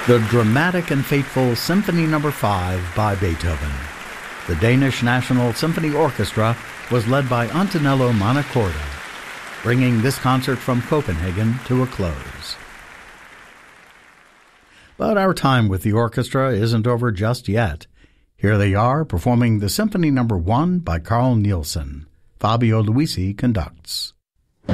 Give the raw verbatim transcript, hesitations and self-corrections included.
The dramatic and fateful Symphony Number five by Beethoven. The Danish National Symphony Orchestra was led by Antonello Montecorda, bringing this concert from Copenhagen to a close. But our time with the orchestra isn't over just yet. Here they are performing the Symphony Number one by Carl Nielsen. Fabio Luisi conducts.